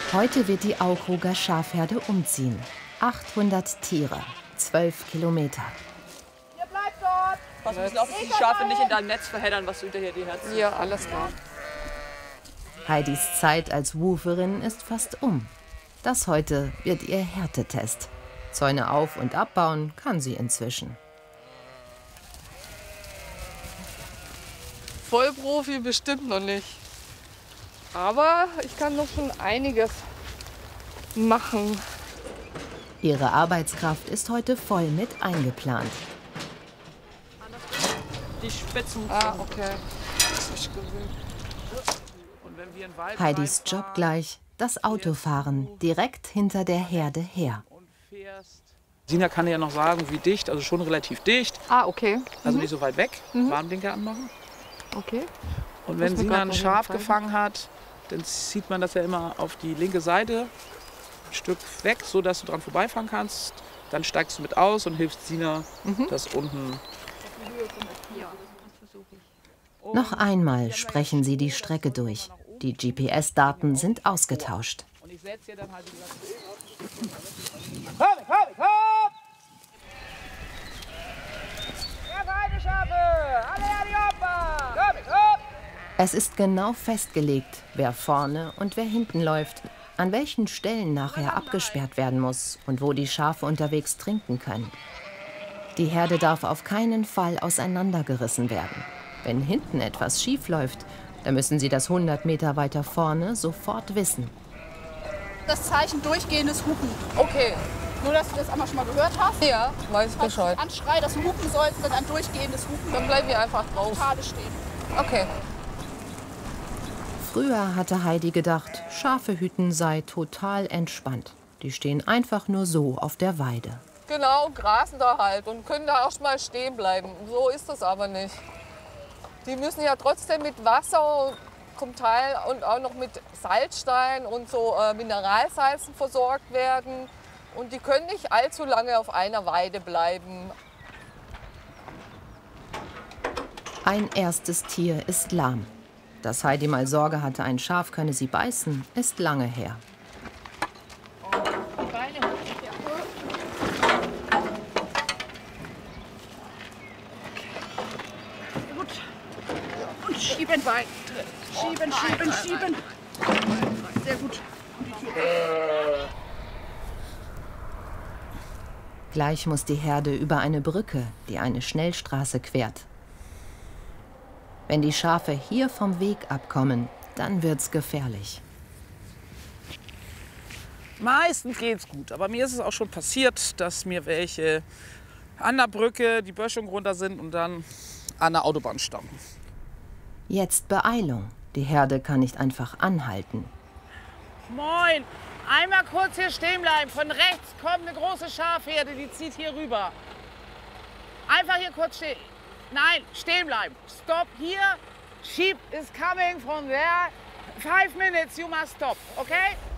Heute wird die Aukrugger Schafherde umziehen. 800 Tiere, 12 Kilometer. Ihr bleibt dort! Pass ein bisschen auf, dass die Schafe nicht in dein Netz verheddern, was du hinterher die Herzen. Ja, alles klar. Heidis Zeit als Wuferin ist fast um. Das heute wird ihr Härtetest. Zäune auf- und abbauen kann sie inzwischen. Vollprofi bestimmt noch nicht. Aber ich kann noch schon einiges machen. Ihre Arbeitskraft ist heute voll mit eingeplant. Die Spitzen. Ah, okay. Das ist gewöhnt. Heidis Job gleich, das Autofahren direkt hinter der Herde her. Sina kann ja noch sagen, wie dicht, also schon relativ dicht. Ah, okay. Also nicht so weit weg. Warnblinker anmachen. Okay. Und wenn Muss mir Sina grad ein noch Schaf hinfallen. gefangen hat, dann sieht man das ja immer auf die linke Seite ein Stück weg, so dass du dran vorbeifahren kannst. Dann steigst du mit aus und hilfst Sina, das unten. Noch einmal sprechen sie die Strecke durch. Die GPS-Daten sind ausgetauscht. Und ich setze ihr dann halt Es ist genau festgelegt, wer vorne und wer hinten läuft, an welchen Stellen nachher abgesperrt werden muss und wo die Schafe unterwegs trinken können. Die Herde darf auf keinen Fall auseinandergerissen werden. Wenn hinten etwas schief läuft, dann müssen sie das 100 Meter weiter vorne sofort wissen. Das Zeichen durchgehendes Hupen. Okay. Nur, dass du das einmal schon mal gehört hast. Ja, weiß Falls du Bescheid. anschrei, dass du hupen sollst, dann ein durchgehendes Hupen. Dann bleiben wir einfach drauf. Totale stehen. Okay. Früher hatte Heidi gedacht, Schafe hüten sei total entspannt. Die stehen einfach nur so auf der Weide. Genau, grasen da halt und können da auch mal stehen bleiben. So ist das aber nicht. Die müssen ja trotzdem mit Wasser zum Teil und auch noch mit Salzstein und so Mineralsalzen versorgt werden. Und die können nicht allzu lange auf einer Weide bleiben. Ein erstes Tier ist lahm. Dass Heidi mal Sorge hatte, ein Schaf könne sie beißen, ist lange her. Gut. Und schieben weiter. Schieben, schieben, schieben. Sehr gut. Gleich muss die Herde über eine Brücke, die eine Schnellstraße quert. Wenn die Schafe hier vom Weg abkommen, dann wird's gefährlich. Meistens geht's gut, aber mir ist es auch schon passiert, dass mir welche an der Brücke die Böschung runter sind und dann an der Autobahn standen. Jetzt Beeilung. Die Herde kann nicht einfach anhalten. Moin! Einmal kurz hier stehen bleiben. Von rechts kommt eine große Schafherde, die zieht hier rüber. Einfach hier kurz stehen. Nein, stehen bleiben. Stop here. Sheep is coming from there. 5 minutes, you must stop, okay?